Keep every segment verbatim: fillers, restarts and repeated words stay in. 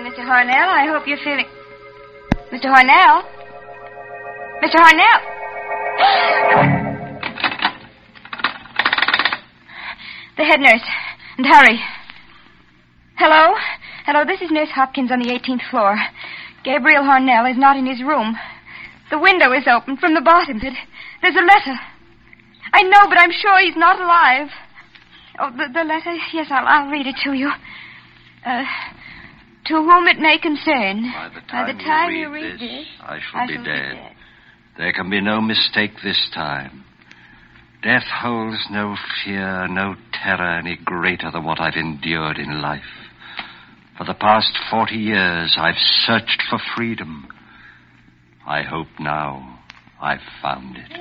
morning, Mister Hornell. I hope you're feeling... Mister Hornell? Mister Hornell? The head nurse. And hurry. Hello? Hello, this is Nurse Hopkins on the eighteenth floor. Gabriel Hornell is not in his room. The window is open from the bottom. It, there's a letter. I know, but I'm sure he's not alive. Oh, the, the letter? Yes, I'll, I'll read it to you. Uh, to whom it may concern. By the time, By the time you, you read, read this, this, I shall, I be, shall dead. be dead. There can be no mistake this time. Death holds no fear, no terror any greater than what I've endured in life. For the past forty years, I've searched for freedom. I hope now I've found it.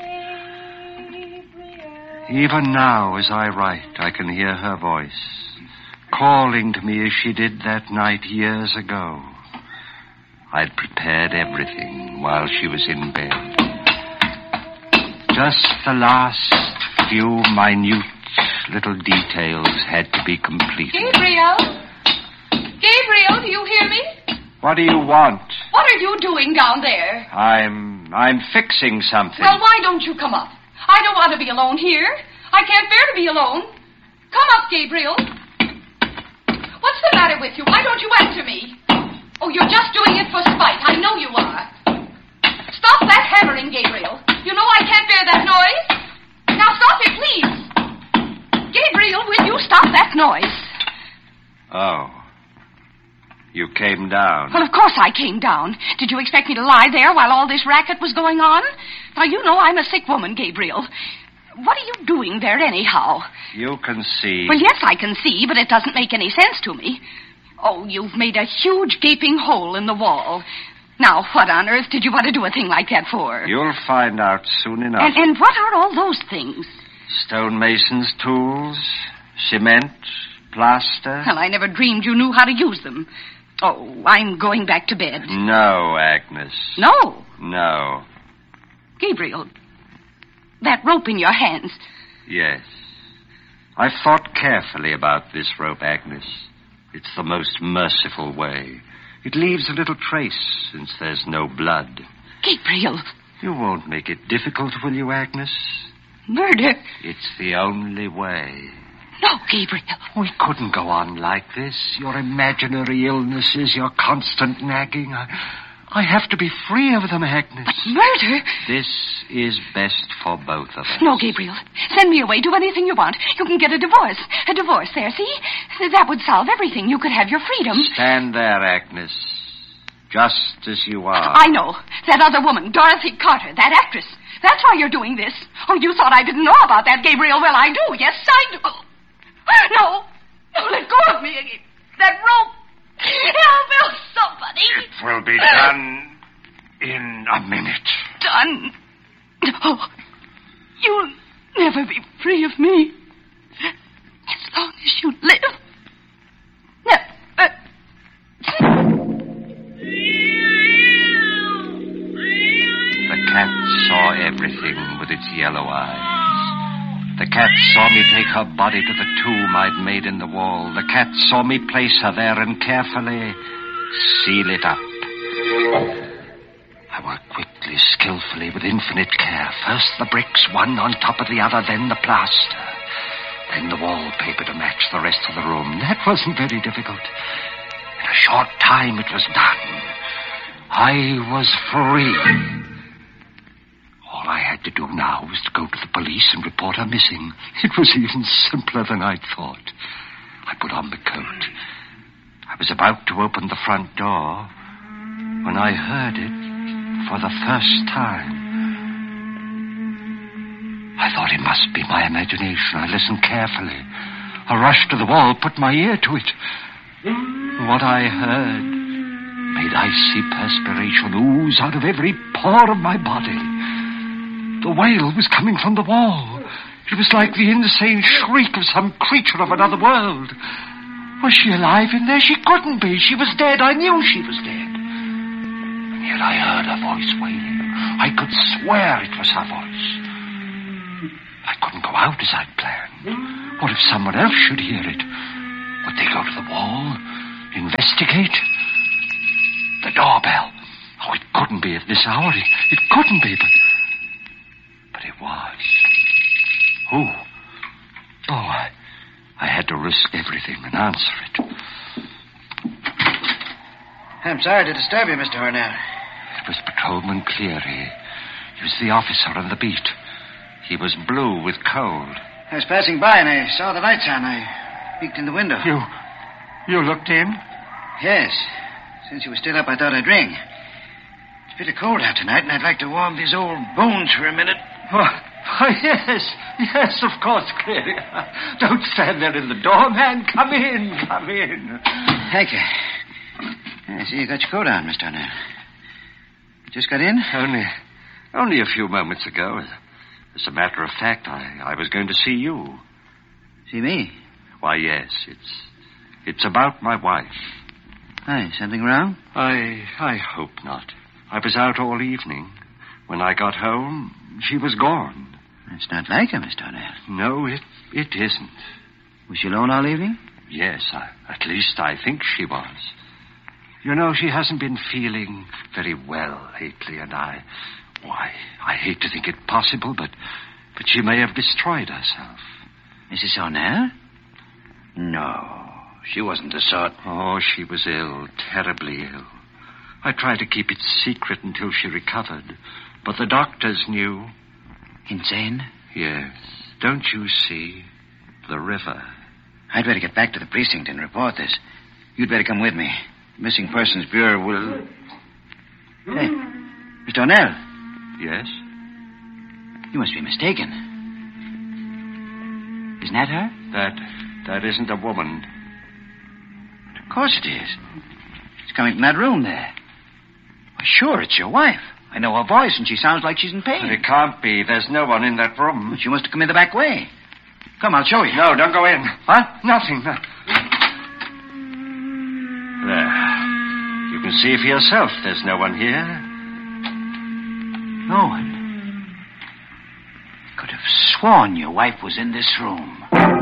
Even now, as I write, I can hear her voice, calling to me as she did that night years ago. I'd prepared everything while she was in bed. Just the last few minute little details had to be completed. Gabriel? Gabriel, do you hear me? What do you want? What are you doing down there? I'm... I'm fixing something. Well, why don't you come up? I don't want to be alone here. I can't bear to be alone. Come up, Gabriel. What's the matter with you? Why don't you answer me? Oh, you're just doing it for spite. I know you are. Stop that hammering, Gabriel. You know I can't bear that noise. Now stop it, please. Gabriel, will you stop that noise? Oh. You came down. Well, of course I came down. Did you expect me to lie there while all this racket was going on? Now, you know I'm a sick woman, Gabriel. What are you doing there anyhow? You can see. Well, yes, I can see, but it doesn't make any sense to me. Oh, you've made a huge gaping hole in the wall. Now, what on earth did you want to do a thing like that for? You'll find out soon enough. And, and what are all those things? Stonemason's tools, cement, plaster. Well, I never dreamed you knew how to use them. Oh, I'm going back to bed. No, Agnes. No? No. Gabriel, that rope in your hands. Yes. I've thought carefully about this rope, Agnes. It's the most merciful way. It leaves a little trace, since there's no blood. Gabriel. You won't make it difficult, will you, Agnes? Murder? It's the only way. No, Gabriel. We couldn't go on like this. Your imaginary illnesses, your constant nagging. I, I have to be free of them, Agnes. But murder? This is best for both of us. No, Gabriel. Send me away. Do anything you want. You can get a divorce. A divorce there, see? That would solve everything. You could have your freedom. Stand there, Agnes. Just as you are. I know. That other woman, Dorothy Carter, that actress. That's why you're doing this. Oh, you thought I didn't know about that, Gabriel. Well, I do. Yes, I do. No. No, let go of me. That rope. Help, help, somebody. It will be done in a minute. Done? Oh, you'll never be free of me. As long as you live. Never. The cat saw everything with its yellow eyes. The cat saw me take her body to the tomb I'd made in the wall. The cat saw me place her there and carefully seal it up. I worked quickly, skillfully, with infinite care. First the bricks, one on top of the other, then the plaster. Then the wallpaper to match the rest of the room. That wasn't very difficult. In a short time it was done. I was free. All I had to do now was to go to the police and report her missing. It was even simpler than I'd thought. I put on the coat. I was about to open the front door when I heard it for the first time. I thought it must be my imagination. I listened carefully. I rushed to the wall, put my ear to it. What I heard made icy perspiration ooze out of every pore of my body. The wail was coming from the wall. It was like the insane shriek of some creature of another world. Was she alive in there? She couldn't be. She was dead. I knew she was dead. And yet I heard her voice wailing. I could swear it was her voice. I couldn't go out as I'd planned. What if someone else should hear it? Would they go to the wall? Investigate? couldn't be at this hour. It, it couldn't be, but... But it was. Who? Oh, I, I had to risk everything and answer it. I'm sorry to disturb you, Mister Hornell. It was Patrolman Cleary. He was the officer on the beat. He was blue with cold. I was passing by and I saw the lights on. I peeked in the window. You... you looked in? Yes. Since you were still up, I thought I'd ring. It's pretty cold out tonight, and I'd like to warm these old bones for a minute. Oh, oh yes. Yes, of course, Cleary. Don't stand there in the door, man. Come in. Come in. Thank you. I see you got your coat on, Mister Hornell. Just got in? Only... only a few moments ago. As a matter of fact, I, I was going to see you. See me? Why, yes. It's it's about my wife. Hi, something wrong? I I hope not. I was out all evening. When I got home, she was gone. It's not like her, Mister Hornell. No, it it isn't. Was she alone all evening? Yes, I, at least I think she was. You know, she hasn't been feeling very well lately, and I... Why, I hate to think it possible, but but she may have destroyed herself. Missus Hornell? No, she wasn't the sort. Oh, she was ill, terribly ill. I tried to keep it secret until she recovered, but the doctors knew. Insane? Yes. Don't you see? The river. I'd better get back to the precinct and report this. You'd better come with me. Missing Persons Bureau will... Hey, Mister Hornell. Yes? You must be mistaken. Isn't that her? That... that isn't a woman. But of course it is. She's coming from that room there. Well, sure, it's your wife. I know her voice, and she sounds like she's in pain. But it can't be. There's no one in that room. Well, she must have come in the back way. Come, I'll show you. No, don't go in. What? Nothing. No. There. You can see for yourself there's no one here. No one. Could have sworn your wife was in this room.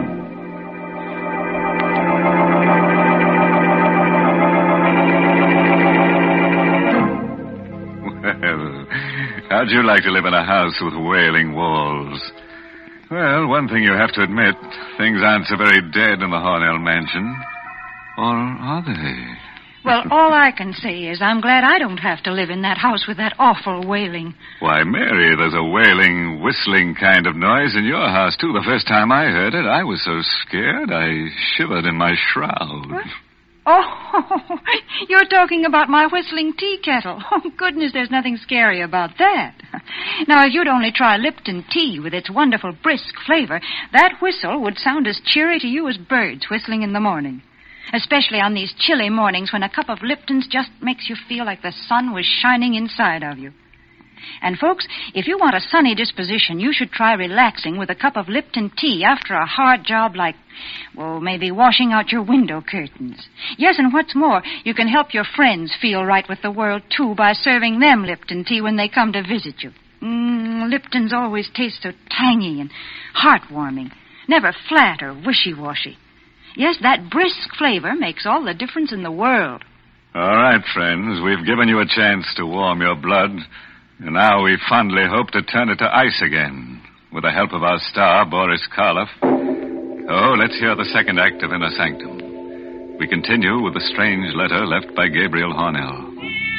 Well, how'd you like to live in a house with wailing walls? Well, one thing you have to admit, things aren't so very dead in the Hornell mansion. Or are they? Well, all I can say is I'm glad I don't have to live in that house with that awful wailing. Why, Mary, there's a wailing, whistling kind of noise in your house, too. The first time I heard it, I was so scared I shivered in my shroud. What? Oh, you're talking about my whistling tea kettle. Oh, goodness, there's nothing scary about that. Now, if you'd only try Lipton tea with its wonderful brisk flavor, that whistle would sound as cheery to you as birds whistling in the morning. Especially on these chilly mornings when a cup of Lipton's just makes you feel like the sun was shining inside of you. And, folks, if you want a sunny disposition, you should try relaxing with a cup of Lipton tea after a hard job like, well, maybe washing out your window curtains. Yes, and what's more, you can help your friends feel right with the world, too, by serving them Lipton tea when they come to visit you. Mm, Lipton's always tastes so tangy and heartwarming, never flat or wishy-washy. Yes, that brisk flavor makes all the difference in the world. All right, friends, we've given you a chance to warm your blood, and now we fondly hope to turn it to ice again, with the help of our star, Boris Karloff. Oh, let's hear the second act of Inner Sanctum. We continue with the strange letter left by Gabriel Hornell.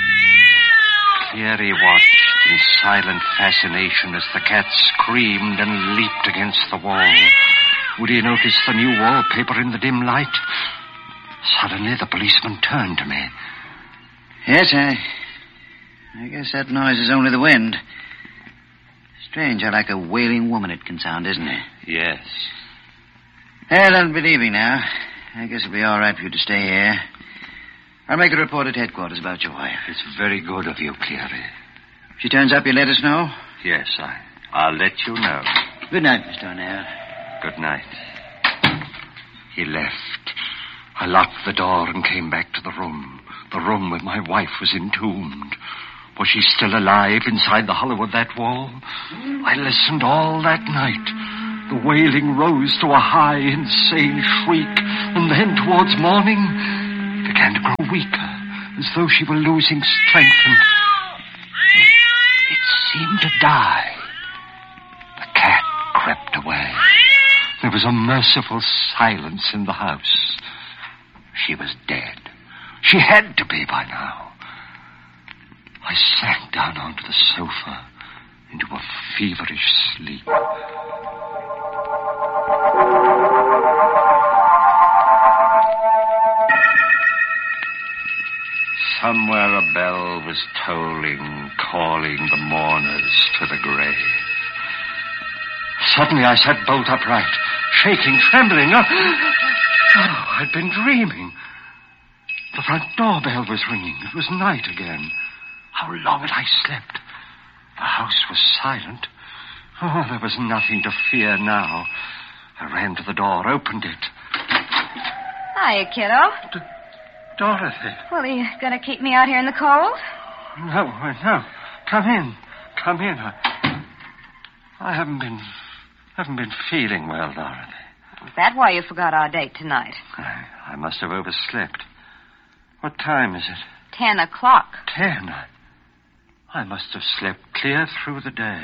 Cleary watched in silent fascination as the cat screamed and leaped against the wall. Would he notice the new wallpaper in the dim light? Suddenly, the policeman turned to me. Yes, I... I guess that noise is only the wind. Strange how like a wailing woman it can sound, isn't it? Yes. Well, I'll be leaving now. I guess it'll be all right for you to stay here. I'll make a report at headquarters about your wife. It's very good of you, Cleary. If she turns up, you let us know? Yes, I, I'll let you know. Good night, Mister Hornell. Good night. He left. I locked the door and came back to the room. The room where my wife was entombed. Was she still alive inside the hollow of that wall? I listened all that night. The wailing rose to a high, insane shriek, and then towards morning began to grow weaker, as though she were losing strength, and seemed to die. The cat crept away. There was a merciful silence in the house. She was dead. She had to be by now. I sank down onto the sofa into a feverish sleep. Somewhere a bell was tolling, calling the mourners to the grave. Suddenly I sat bolt upright, shaking, trembling. Oh, oh, I'd been dreaming. The front doorbell was ringing. It was night again. How long had I slept? The house was silent. Oh, there was nothing to fear now. I ran to the door, opened it. Hiya, kiddo. D- Dorothy. Well, are you going to keep me out here in the cold? No, no. Come in. Come in. I, I haven't been... haven't been feeling well, Dorothy. Is that why you forgot our date tonight? I, I must have overslept. What time is it? Ten o'clock. Ten? I, I must have slept clear through the day.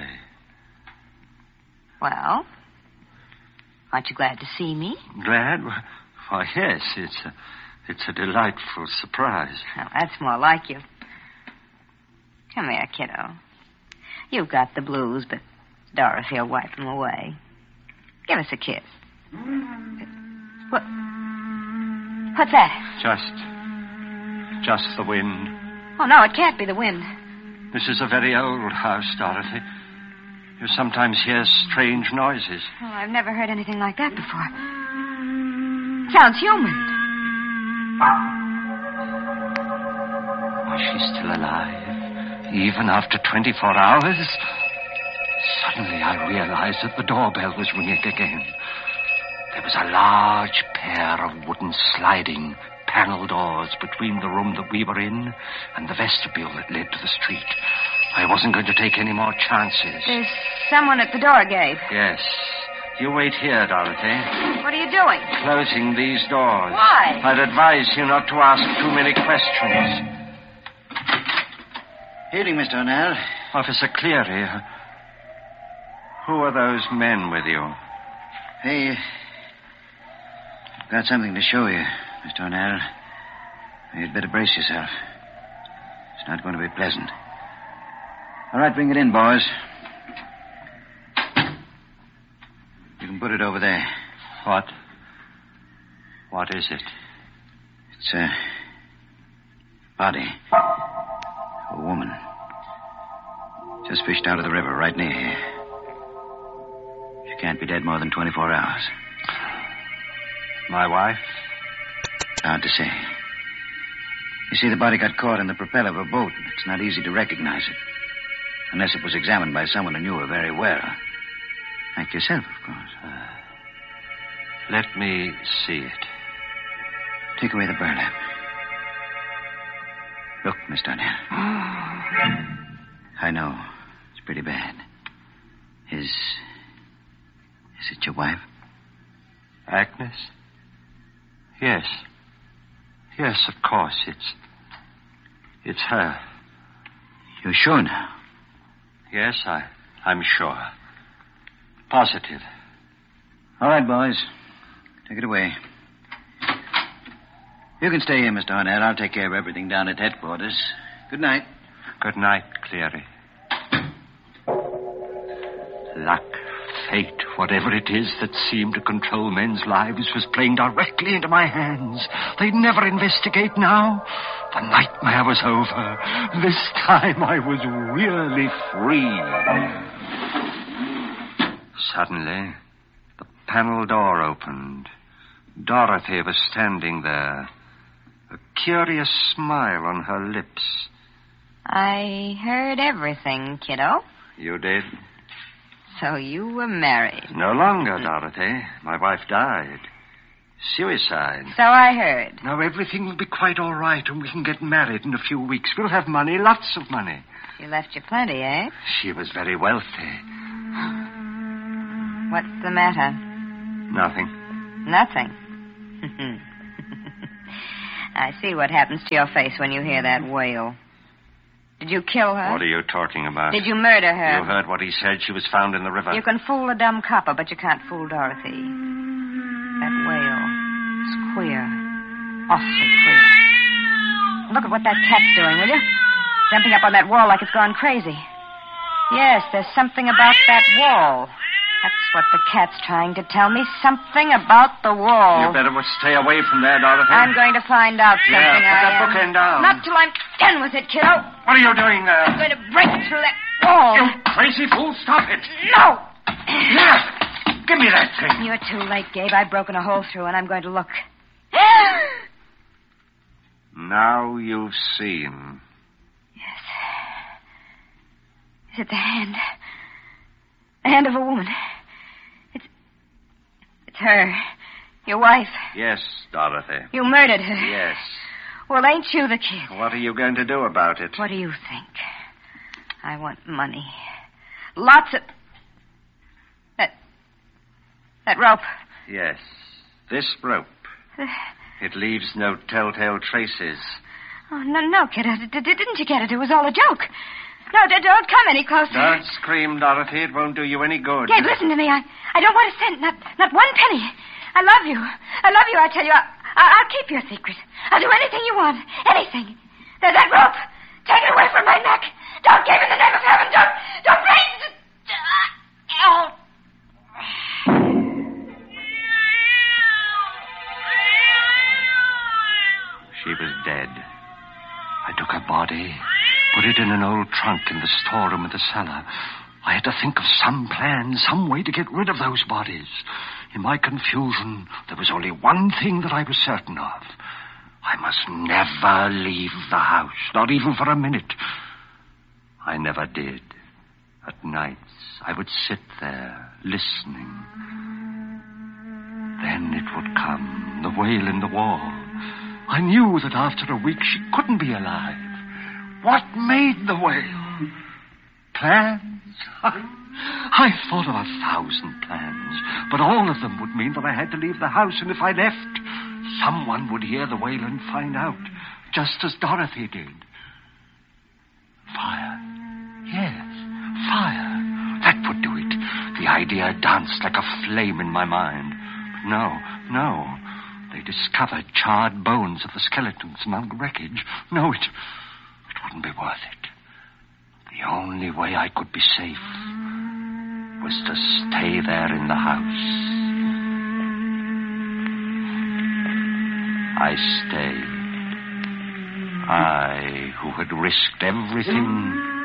Well, aren't you glad to see me? Glad? Why, yes. It's a, it's a delightful surprise. Well, that's more like you. Come here, kiddo. You've got the blues, but Dorothy will wipe them away. Give us a kiss. What? What's that? Just... just the wind. Oh, no, it can't be the wind. This is a very old house, Dorothy. You sometimes hear strange noises. Oh, I've never heard anything like that before. Sounds human. Was she still alive, even after twenty-four hours? Suddenly I realized that the doorbell was ringing again. There was a large pair of wooden sliding panel doors between the room that we were in and the vestibule that led to the street. I wasn't going to take any more chances. There's someone at the door, Gabe. Yes. You wait here, Dorothy. What are you doing? Closing these doors. Why? I'd advise you not to ask too many questions. Evening, Mister O'Neill. Officer Cleary, who are those men with you? Hey, I've got something to show you, Mister O'Neill. You'd better brace yourself. It's not going to be pleasant. All right, bring it in, boys. You can put it over there. What? What is it? It's a body. A woman. Just fished out of the river right near here. She can't be dead more than twenty-four hours. My wife? Hard to say. You see, the body got caught in the propeller of a boat. It's not easy to recognize it. Unless it was examined by someone who knew her very well. Like yourself, of course. Uh, let me see it. Take away the burlap. Look, Mister O'Neill. I know. It's pretty bad. Is... Is it your wife? Agnes? Yes. Yes, of course. It's... It's her. You're sure now? Yes, I, I'm sure. Positive. All right, boys. Take it away. You can stay here, Mister O'Neill. I'll take care of everything down at headquarters. Good night. Good night, Cleary. Luck, fate, whatever it is that seemed to control men's lives was playing directラinto my hands. They'd never investigate now. The nightmare was over. This time I was really free. Suddenly, the panel door opened. Dorothy was standing there, a curious smile on her lips. I heard everything, kiddo. You did? So you were married. No longer, Dorothy. My wife died. Suicide. So I heard. Now everything will be quite all right, and we can get married in a few weeks. We'll have money, lots of money. She left you plenty, eh? She was very wealthy. What's the matter? Nothing. Nothing. I see what happens to your face when you hear that wail. Did you kill her? What are you talking about? Did you murder her? You heard what he said. She was found in the river. You can fool a dumb copper, but you can't fool Dorothy. That wail is queer. Awfully queer. Look at what that cat's doing, will you? Jumping up on that wall like it's gone crazy. Yes, there's something about that wall. That's what the cat's trying to tell me. Something about the wall. You better stay away from there, Dorothy. I'm going to find out something. Yeah, put I that am. bookend down. Not till I'm done with it, kiddo. What are you doing there? I'm going to break through that wall. You crazy fool, stop it. No! Here, give me that thing. You're too late, Gabe. I've broken a hole through, and I'm going to look. Now you've seen. Yes. Is it the hand? The hand of a woman. It's... It's her. Your wife. Yes, Dorothy. You murdered her. Yes. Well, ain't you the kid? What are you going to do about it? What do you think? I want money. Lots of... That... That rope. Yes. This rope. It leaves no telltale traces. Oh, no, no, kid. D- d- didn't you get it? It was all a joke. No, d- don't come any closer. Don't scream, Dorothy. It won't do you any good. Gabe, listen to me. I, I don't want a cent, not, not one penny. I love you. I love you, I tell you. I, I, I'll keep your secret. I'll do anything you want. Anything. There's that rope. Take it away from my neck. Don't, Gabe, in the name of heaven. Don't, don't break. Oh. She was dead. I took her body, put it in an old trunk in the storeroom of the cellar. I had to think of some plan, some way to get rid of those bodies. In my confusion, there was only one thing that I was certain of. I must never leave the house, not even for a minute. I never did. At nights, I would sit there, listening. Then it would come, the wail in the wall. I knew that after a week she couldn't be alive. What made the wail? Plans? I thought of a thousand plans, but all of them would mean that I had to leave the house, and if I left, someone would hear the wail and find out, just as Dorothy did. Fire. Yes, fire. That would do it. The idea danced like a flame in my mind. But no, no. They discovered charred bones of the skeletons among the wreckage. No, it, it wouldn't be worth it. The only way I could be safe was to stay there in the house. I stayed. I, who had risked everything